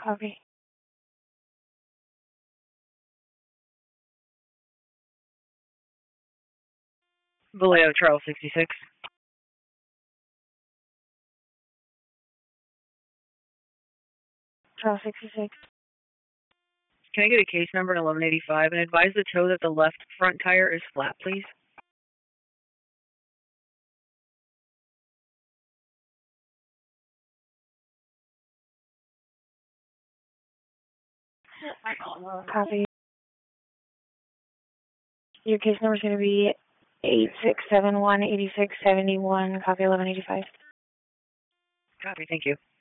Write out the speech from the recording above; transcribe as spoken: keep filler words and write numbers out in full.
Copy. Vallejo, Charles sixty-six. Charles sixty-six. Can I get a case number in eleven eighty-five and advise the tow that the left front tire is flat, please? Copy. Your case number is going to be eight six seven one, eight six seven one. Copy eleven eighty-five. Copy, thank you.